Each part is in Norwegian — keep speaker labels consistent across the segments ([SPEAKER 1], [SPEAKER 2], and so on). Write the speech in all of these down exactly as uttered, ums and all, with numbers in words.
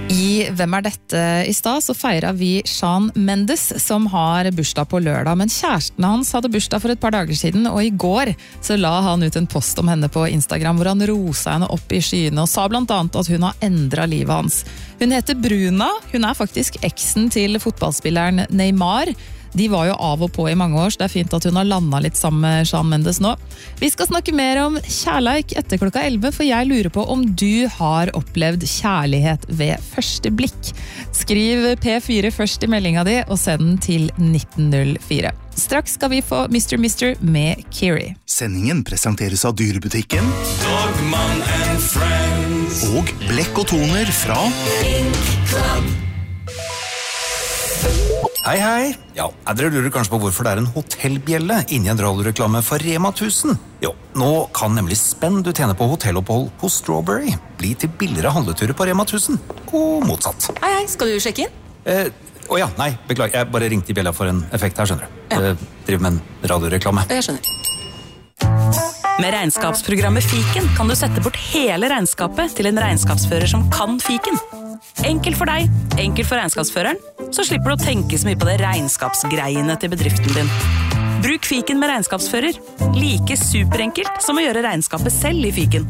[SPEAKER 1] I Hvem er dette i stad så feiret vi Shawn Mendes som har bursdag på lørdag, men kjæresten hans hadde bursdag for et par dager siden, og i går så la han ut en post om henne på Instagram hvor han rosa henne opp i skyene og sa blant annet at hun har endret livet hans. Hun heter Bruna, hun er faktisk eksen til fotballspilleren Neymar. De var jo av og på i mange år, så det er fint at hun har landet litt sammen med Shawn Mendes nå. Vi skal snakke mer om kjærleik etter klokka elleve, for jeg lurer på om du har opplevd kjærlighet ved første blikk. Skriv P fire først i meldinga di, og send den til nitten null fire. Straks skal vi få mister mister med Kiri.
[SPEAKER 2] Sendingen presenteres av Dyrebutikken Dogman and Friends og Blekk og Toner fra Ink Club.
[SPEAKER 3] Hei, hei. Ja, dere lurer kanskje på hvorfor det er en hotellbjelle inni en radioreklame for Rema tusen. Jo, nå kan nemlig spenn du tjener på hotellopphold hos Strawberry bli til billigere handleturer på Rema tusen, og motsatt.
[SPEAKER 4] Hei, hei, skal du sjekke inn?
[SPEAKER 3] Eh, å ja, nei, beklager, jeg bare ringte i bjella for en effekt her, skjønner du. Ja. Eh, driver med en radioreklame.
[SPEAKER 4] Jeg skjønner. Med regnskapsprogrammet Fiken kan du sette bort hele regnskapet til en regnskapsfører som kan Fiken. Enkelt for deg, enkelt for regnskapsføreren, så slipper du å tenke så mye på det regnskapsgreiene til bedriften din. Bruk Fiken med regnskapsfører. Like superenkelt som å gjøre regnskapet selv i Fiken.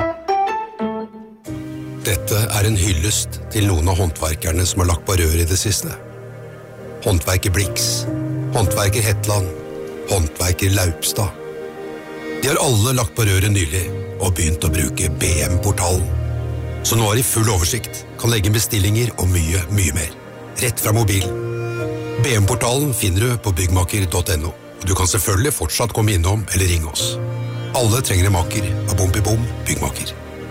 [SPEAKER 5] Dette er en hyllest til noen av håndverkerne som har lagt på rør i det siste. Håndverker Blix, håndverker Hetland, håndverker Laupstad. De har alle lagt på røret nylig og begynt å bruke B M-portalen. Så nå har de full oversikt, kan legge bestillinger og mye, mye mer. Rett fra mobil. B M-portalen finner du på byggmaker punktum no, og du kan selvfølgelig fortsatt komme innom eller ringe oss. Alle trenger en maker av Bom i Bom byggmaker.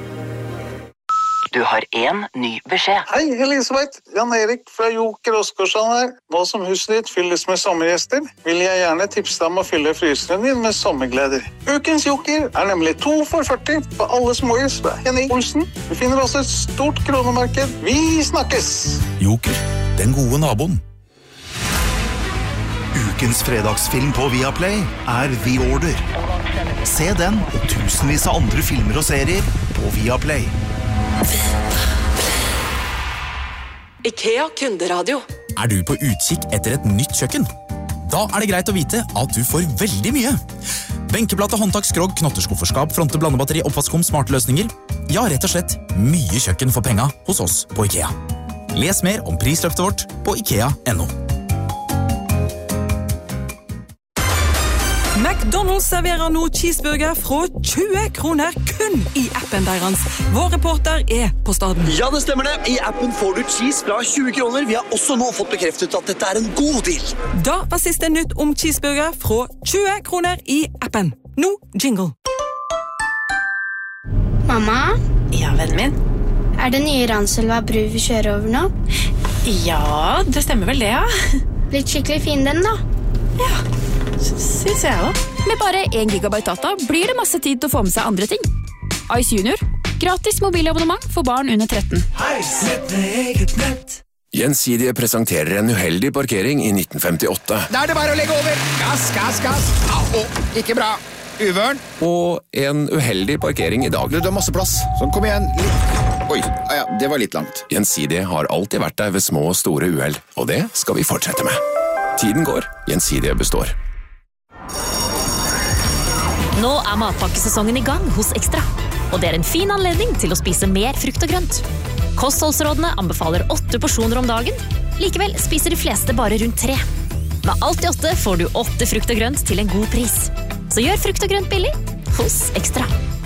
[SPEAKER 6] Du har en ny beskjed.
[SPEAKER 7] Hei, Elisabeth. Jan Erik fra Joker Oskarsson her. Nå som huset ditt fylles med sommergjester, vil jeg gjerne tipse deg om å fylle fryseren din med sommergleder. Ukens Joker er nemlig to for førti på alle småhus fra Henning Olsen. Du finner også et stort kronemarked. Vi snakkes!
[SPEAKER 2] Joker, den gode naboen. Ukens fredagsfilm på Viaplay er The Order. Se den og tusenvis av andre filmer og serier på Viaplay.
[SPEAKER 8] IKEA kunderadio.
[SPEAKER 9] Er du på utkikk etter et nytt kjøkken? Da er det greit å vite at du får veldig mye. Benkeplate, håndtak, skrog, knotterskufferskap, fronte, blandebatteri, oppvaskkom, smarte løsninger. Ja, rett og slett mye kjøkken for penga hos oss på IKEA. Les mer om prisløftet vårt på ikea punktum no.
[SPEAKER 10] McDonald's serverer nå cheeseburger fra tjue kroner kun i appen deres. Vår reporter er på staden.
[SPEAKER 11] Ja, det stemmer det. I appen får du cheese fra tjue kroner. Vi har også nå fått bekreftet at dette er en god deal.
[SPEAKER 10] Da var siste nytt om cheeseburger fra tjue kroner i appen. Nå jingle.
[SPEAKER 12] Mamma?
[SPEAKER 13] Ja, vennen min?
[SPEAKER 12] Er det nye Ranselva bru vi kjører over nå?
[SPEAKER 13] Ja, det stemmer vel det, ja.
[SPEAKER 12] Blitt skikkelig fin den da?
[SPEAKER 13] Ja. Synes jeg også. Med bare en gigabyte data blir det masse tid til å få med seg andre ting. Ice Junior. Gratis mobilabonnement for barn under tretten.
[SPEAKER 14] Hei, sett med eget nett. Gjensidige presenterer en uheldig parkering i nitten femtiåtte.
[SPEAKER 15] Da er det bare å legge over. Gass, gass, gass. Au, ikke bra. Uvørn.
[SPEAKER 14] Og en uheldig parkering i dag.
[SPEAKER 15] Du, du har masse plass. Sånn, kom igjen. Litt. Oi, ja, det var litt langt.
[SPEAKER 14] Gjensidige har alltid vært der ved små og store uheld, og det skal vi fortsette med. Tiden går. Gjensidige består.
[SPEAKER 16] Nå er matpakkesesongen i gang hos Ekstra, og det er en fin anledning til å spise mer frukt og grønt. Kostholdsrådene anbefaler åtte porsjoner om dagen, likevel spiser de fleste bare rundt tre. Med alt i åtte får du åtte frukt og grønt til en god pris. Så gjør frukt og grønt billig hos Ekstra.